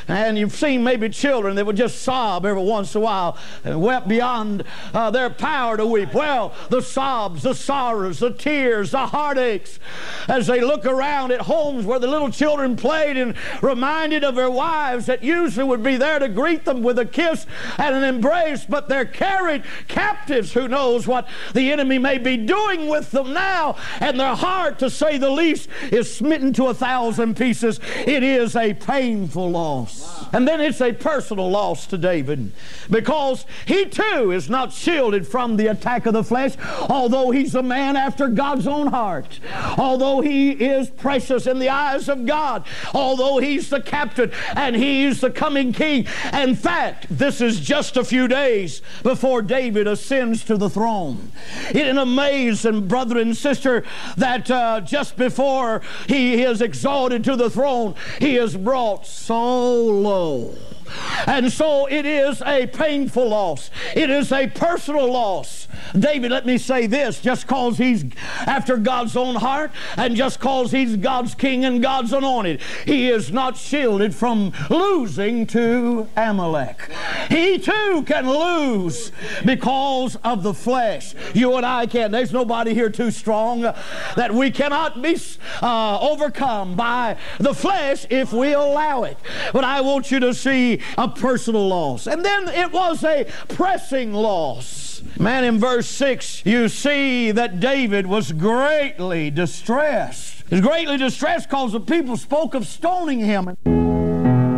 And you've seen maybe children that would just sob every once in a while and wept beyond their power to weep. Well, the sobs, the sorrows, the tears, the heartaches, as they look around at homes where the little children played and reminded of their wives that usually would be there to greet them with a kiss and an embrace, but they're carried captives. Who knows what the enemy may be doing with them now, and their heart, to say the least, is smitten to 1,000 pieces. It is a painful loss. And then it's a personal loss to David, because he too is not shielded from the attack of the flesh, although he's a man after God's own heart, although he is precious in the eyes of God, although he's the captain and he's the coming king. In fact, this is just a few days before David ascends to the throne. Isn't it amazing, brother and sister, that just before he is exalted to the throne, he is brought so low. And so it is a painful loss. It is a personal loss. David, let me say this, just because he's after God's own heart and just because he's God's king and God's anointed, he is not shielded from losing to Amalek. He too can lose because of the flesh. You and I can. There's nobody here too strong that we cannot be overcome by the flesh if we allow it. But I want you to see a personal loss. And then it was a pressing loss. Man, in verse 6, you see that David was greatly distressed. He was greatly distressed because the people spoke of stoning him.